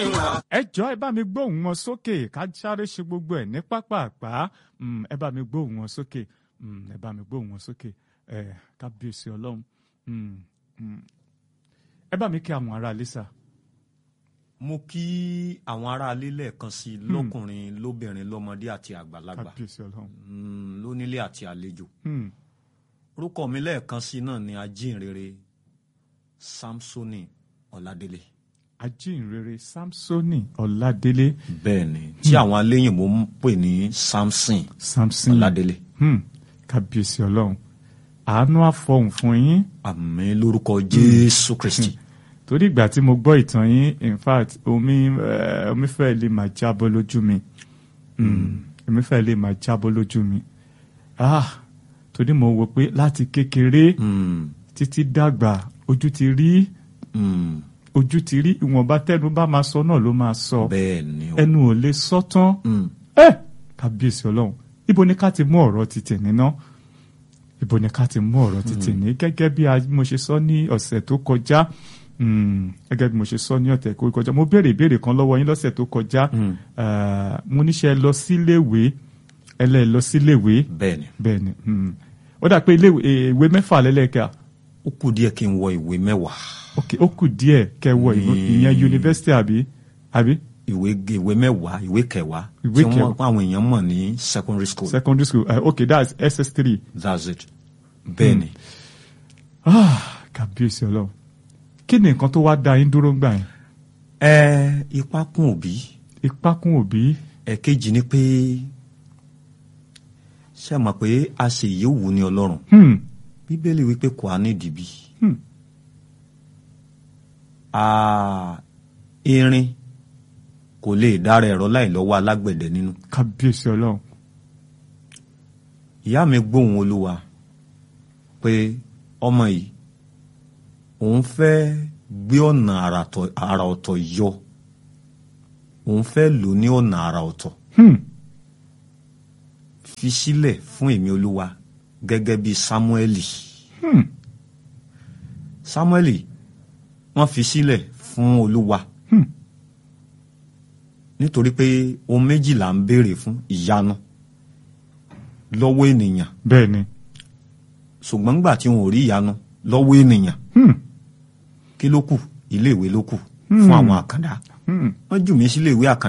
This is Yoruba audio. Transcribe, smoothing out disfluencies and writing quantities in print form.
ẹ jọ̀ọ́ ẹ bá mi gbóhùn wọn sókè ká sáré ṣe gbogbo ẹ̀ ní pápápá ẹ bá mi gbóhùn wọn sókè ẹ bá mi gbóhùn wọn sókè kábíyèsí Ọlọ́run ẹ bá mi kí àwọn ará ilé sà. mo kí àwọn ará ilé lẹ́ẹ̀kan sí i lọ́kùnrin lóbìnrin lọ́mọdé àti àgbàlagbà kábíyèsí Ọlọ́run lónílé àti àlejò orúkọ mi lẹ́ẹ̀kan sí náà ni ajínrere Samsoni Ọládélé. ajínrere Samsoni Ọládélé. bẹ́ẹ̀ni tí àwọn aléyìnbó ń pè ní Samson Ọládélé. kábíyèsí Ọlọ́run àánú àfọ̀hún fún yín. àmín lórúkọ Jésù Kristi. torí ìgbà tí mo gbọ́ ìtàn yín in fact omi fẹ́ lè máa jábọ́ lójú mi omi fẹ́ lè máa jábọ́ lójú mi torí mo wò pé láti kékeré títí dàgbà ojú ti rí ìwọ̀nba tẹ́nu bá máa sọ náà ló máa sọ ẹnu ò lè sọ tán kábíyèsí Ọlọ́run ibo ni ká ti mú ọ̀rọ̀ ti tèmi ná ibo ni ká ti mú ọ̀rọ̀ ti tèmi gẹ́gẹ́ bí mo ṣe sọ ní ọ̀sẹ̀ tó kọjá gẹ́gẹ́ bí mo ṣe sọ ní ọ̀tẹ̀ tó kọjá mo béèrè ìbéèrè kan lọ́wọ́ yín lọ́sẹ̀ tó kọjá mo níṣẹ́ lọ síléèwé lọ síléèwé bẹ́ẹ̀ni ó dà pé ìwé mẹ́fà lẹ́lẹ́kà. ó kù díẹ̀ kí n wọ ìwé mẹ́wàá. ok ó kù díẹ̀ kẹ́ wọ ìyẹn yunifásitì àbí. ìwé mẹ́wàá ìwé kẹwàá tí wọ́n àwọn èèyàn mọ̀ ní secondary school. Okay, that's SS3. That's it. bẹ́ẹ̀ni. kábíyèsí Ọlọ́run kí ni nǹkan tó wá dá yín dúró gbà yẹn. ipá kún òbí. ipá kún òbí. ẹ̀kejì ni pé ṣé ẹ mọ̀ pé a ṣe ìyẹ́wù ní Ọlọ́run. bíbélì wípé kò á ní ìdìbí. irin kò lè dára ẹ̀rọ láì lọ́wọ́ alágbẹ̀dẹ nínú. kábíyèsí Ọlọ́run. ìyá mi gbóhùn Olúwa pé ọmọ yìí òun fẹ́ gbé ọ̀nà àrà ọ̀tọ̀ yọ òun fẹ́ lò ní ọ̀nà àrà ọ̀tọ̀. fi sílẹ̀ fún èmi Olúwa gẹ́gẹ́ bí Sámúẹ́lì. Sámúẹ́lì wọ́n fi sílẹ̀ fún Olúwa nítorí pé ohun méjì là ń béèrè fún ìyanu lọ́wọ́ ènìyàn. bẹ́ẹ̀ni. ṣùgbọ́n nígbà tí wọn ò rí ìyanu lọ́wọ́ ènìyàn kí ló kù iléèwé ló kù fún àwọn àkàndá wọ́n jù mí síléèwé àkàndá.